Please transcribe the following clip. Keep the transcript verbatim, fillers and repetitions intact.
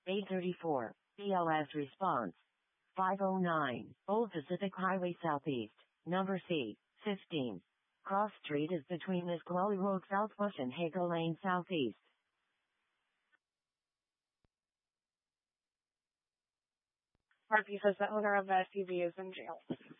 eight thirty-four, B L S response. five oh nine, Old Pacific Highway Southeast, number C, fifteen. Cross Street is between Nisqually Road Southwest and Hago Lane Southeast. Harvey says the owner of the S U V is in jail.